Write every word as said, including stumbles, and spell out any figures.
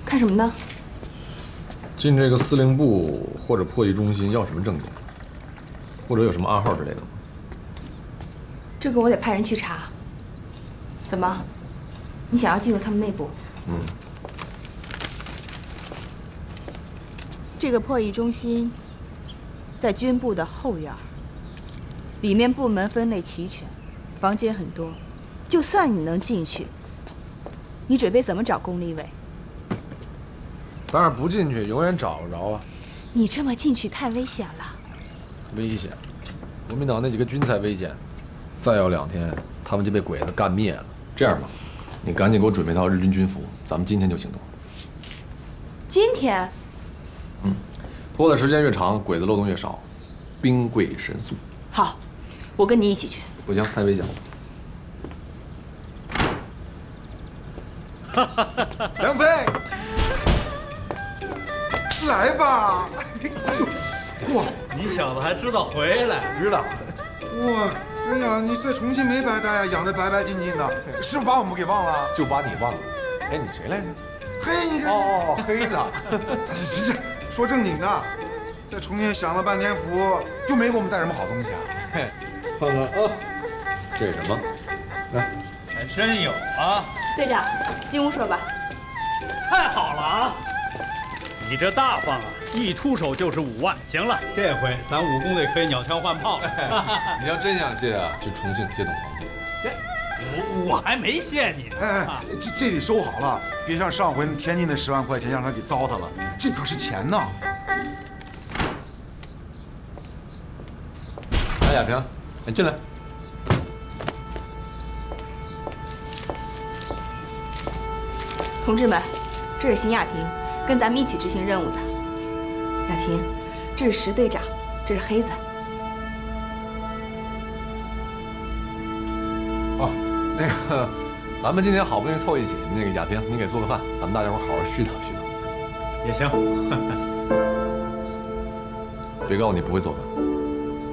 看什么呢？ 进这个司令部或者破译中心要什么证件，或者有什么暗号之类的吗？ 这个我得派人去查。怎么？你想要进入他们内部？ 嗯。 这个破译中心在军部的后院，里面部门分类齐全，房间很多。就算你能进去，你准备怎么找龚立伟？ 当然不进去，永远找不着啊！ 你这么进去太危险了。 危险！国民党那几个军才危险，再有两天他们就被鬼子干灭了。这样吧，你赶紧给我准备套日军军服，咱们今天就行动。 今天？ 嗯，拖的时间越长，鬼子漏洞越少，兵贵神速。 好，我跟你一起去。 不行，太危险了。 梁飞，来吧！ 嚯，你小子还知道回来？ 知道。哇，哎呀，你在重庆没白待呀，养得白白净净的，是不是把我们给忘了？ 就把你忘了。哎，你谁来着？ 嘿，你看。 哦，黑子。 这说正经的，在重庆享了半天福，就没给我们带什么好东西啊？ 嘿，看看啊，这是什么？来， 还真有啊！ 队长，进屋说吧。 太好了啊！你这大方啊，一出手就是五万。行了，这回咱武工队可以鸟枪换炮了。 你要真想谢啊，去重庆接董皇帝。 我我还没谢你呢。 哎哎，这这里收好了，别像上回天津的十万块钱让他给糟蹋了，这可是钱呢。 来，亚萍，你进来。 同志们，这是邢亚萍，跟咱们一起执行任务的。亚萍，这是石队长，这是黑子。 哦，那个，咱们今天好不容易凑一起，那个亚萍，你给做个饭，咱们大家伙好好絮叨絮叨。 也行。 别告诉你不会做饭。